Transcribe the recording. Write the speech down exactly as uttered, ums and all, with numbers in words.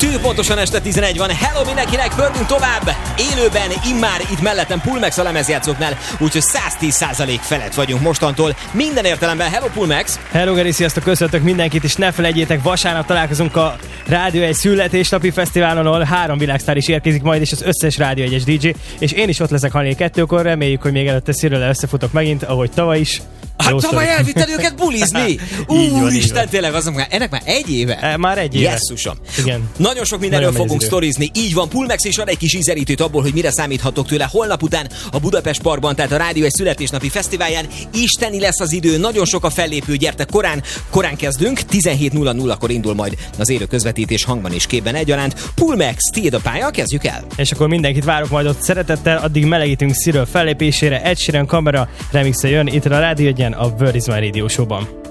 Tű pontosan este tizenegy van. Hello mindenkinek, pörgünk tovább. Élőben, immár itt mellettem Pulmax a lemezjátszóknál, úgyhogy száztíz százalék felett vagyunk mostantól. Minden értelemben. Hello Pulmax! Hello Geri, sziasztok, köszöntök mindenkit, és ne felejtjétek, vasárnap találkozunk a Rádió egy születésnapi fesztiválon, ahol három világsztár is érkezik majd, és az összes Rádió egyes dé dzsé, és én is ott leszek hajnali kettőkor, reméljük, hogy még előtte Szirrel összefutok megint, ahogy tavaly is. Hát tavaly elvitted őket bulizni! Úristen, tényleg, azok már, ennek már egy éve? E, már egy éve. Jesszusom. Igen. Nagyon sok mindenről Nagyon fogunk sztorizni. Így van, Pulmax is ad egy kis ízelítőt abból, hogy mire számíthatok tőle holnap után a Budapest Parkban, tehát a Rádió egy születésnapi fesztiválján. Isteni lesz az idő, nagyon sok a fellépő, gyertek korán, korán kezdünk, tizenhét nulla nullakor indul majd az élő közvetítés hangban és képben egyaránt. Pulmax, tiéd a pálya, kezdjük el. És akkor mindenkit várok majd ott szeretettel, addig melegítünk Szirről fellépésére, Ed Sheeran kamera remixe jön itt a Rádió egyen a Word is My Radio Show-ban.